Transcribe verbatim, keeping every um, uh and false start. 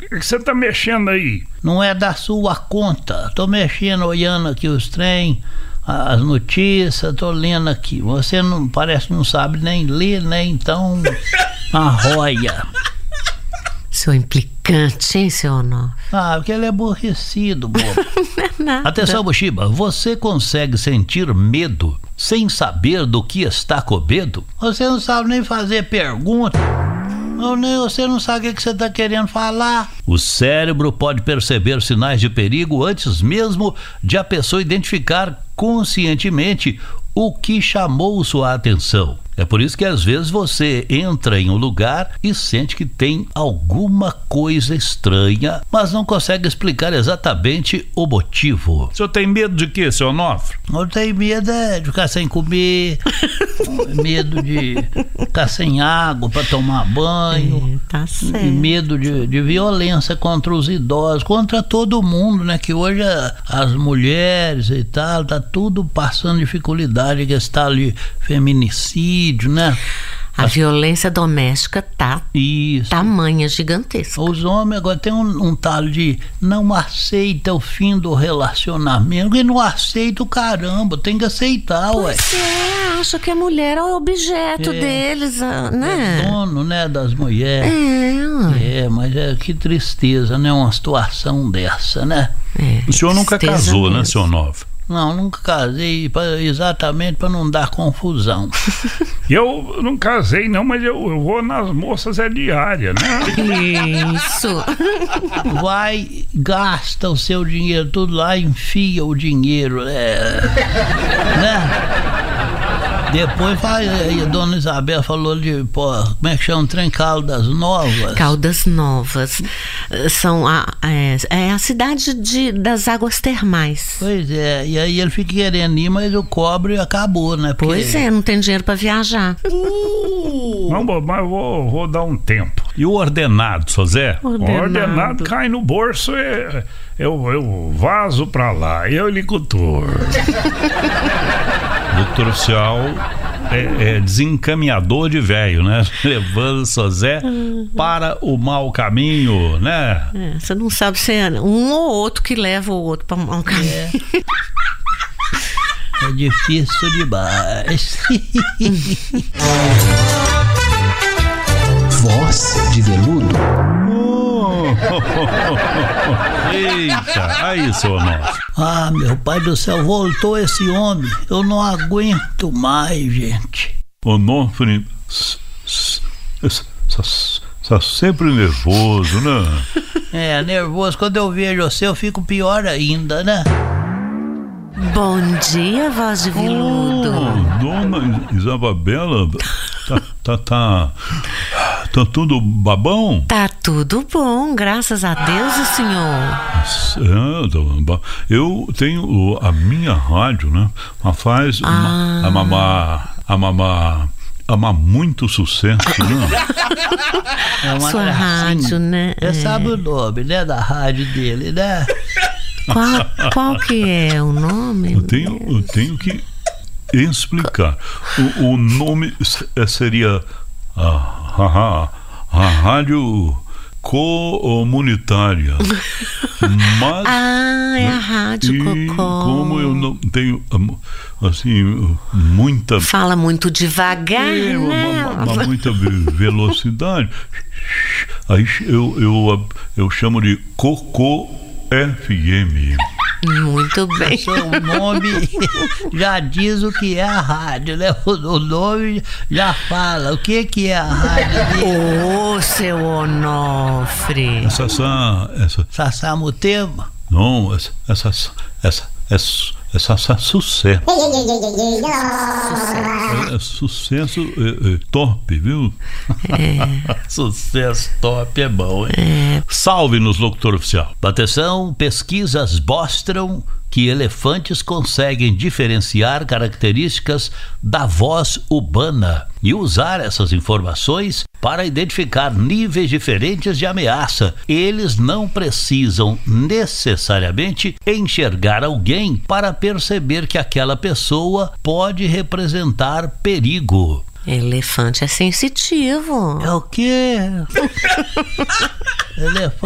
que você tá mexendo aí? Não é da sua conta. Tô mexendo, olhando aqui os trem, as notícias, tô lendo aqui. Você não parece que não sabe nem ler, né? Então, arroia. Seu implicante, hein, seu Onofre? Ah, porque ele é aborrecido, bobo. Não é nada. Atenção, Buxiba, você consegue sentir medo sem saber do que está com medo? Você não sabe nem fazer pergunta. Ou nem você não sabe o que você está querendo falar. O cérebro pode perceber sinais de perigo antes mesmo de a pessoa identificar conscientemente o que chamou sua atenção. É por isso que às vezes você entra em um lugar e sente que tem alguma coisa estranha, mas não consegue explicar exatamente o motivo. O senhor tem medo de quê, seu Onofre? Eu tenho medo é, de ficar sem comer, medo de ficar sem água para tomar banho, É, tá certo. e medo de, de violência contra os idosos, contra todo mundo, né? Que hoje a, as mulheres e tal, tá tudo passando dificuldade, que está ali feminicídio, né? A violência doméstica tá Isso. tamanha gigantesca. Os homens agora tem um, um tal de não aceita o fim do relacionamento. E não aceita o caramba, tem que aceitar, ué. Pois é, acha que a mulher é o objeto É. deles, ah, É né? dono, né, das mulheres. É, ué. É, mas é que tristeza, né, uma situação dessa, né? É, O senhor nunca tristeza casou, né, mesmo. seu Onofre? Não, nunca casei pra, exatamente para não dar confusão. Eu não casei não, mas eu, eu vou nas moças é diária, né? Isso. Vai, gasta o seu dinheiro tudo lá, enfia o dinheiro, é, né? Depois vai, aí a dona Isabel falou de, pô, como é que chama? Trem Caldas Novas. Caldas Novas eh, são a, é, é a cidade de, das águas termais. Pois é, e aí ele fica querendo ir, mas o cobre acabou, né? Porque- Pois é, não tem dinheiro pra viajar. Não, bo- mas eu vou, vou dar um tempo. E o ordenado, seu Zé? Ordenado. O ordenado cai no bolso e eu, eu vazo pra lá. Eu, licultor. Doutor oficial é, é desencaminhador de velho, né? Levando o seu Zé para o mau caminho, né? É, você não sabe se é um ou outro que leva o outro pra um caminho. É. É difícil demais. Voz de veludo. Eita, aí, seu Onofre. Ah, meu pai do céu, voltou esse homem. Eu não aguento mais, gente. Onofre s- s- s- s- está sempre nervoso, né? É, nervoso. Quando eu vejo você, eu fico pior ainda, né? Bom dia, voz de veludo. Oh, dona Isabela, tá, tá, tá, tá tudo babão? Tá tudo bom, graças a Deus, o senhor. É, tá ba- eu tenho o- a minha rádio, né? Mas faz Ah. uma- a mamar, a mamar, a mamar muito sucesso, né? É uma Sua gracinha. rádio, né? Você É. sabe o nome, né, da rádio dele, né? Qual, qual que é o nome? Eu tenho, eu tenho que explicar. O, o nome s- eh, seria a, a, a rádio comunitária. Mas Ah, é a Rádio e Cocó. como eu não tenho am- assim muita Fala muito devagar, é, uma- né? uma- uma muita ve- velocidade, aí eu, eu, eu chamo de Cocô F M. Muito bem. Seu nome já diz o que é a rádio, né? O, o nome já fala o que, que é a rádio dele. Ô, seu Onofre. Essa, essa, essa Sassamutema. não, essa, essa, essa, essa, essa, essa sucesso. É sucesso é, é, top, viu? Sucesso top é bom, hein? Salve-nos, locutor oficial. Atenção, pesquisas mostram que elefantes conseguem diferenciar características da voz humana e usar essas informações para identificar níveis diferentes de ameaça. Eles não precisam necessariamente enxergar alguém para perceber que aquela pessoa pode representar perigo. Elefante é sensitivo. É o quê? Elefante